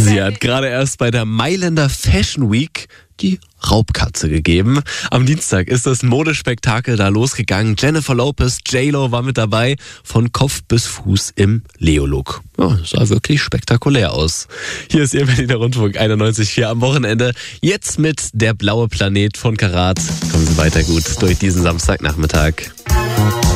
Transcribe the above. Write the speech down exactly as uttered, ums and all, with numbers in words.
Sie hat gerade erst bei der Mailänder Fashion Week die Raubkatze gegeben. Am Dienstag ist das Modespektakel da losgegangen. Jennifer Lopez, J-Lo war mit dabei, von Kopf bis Fuß im Leo-Look. Ja, sah wirklich spektakulär aus. Hier ist Ihr Berliner Rundfunk einundneunzig Komma vier am Wochenende. Jetzt mit Der blaue Planet von Karat. Kommen Sie weiter gut durch diesen Samstagnachmittag.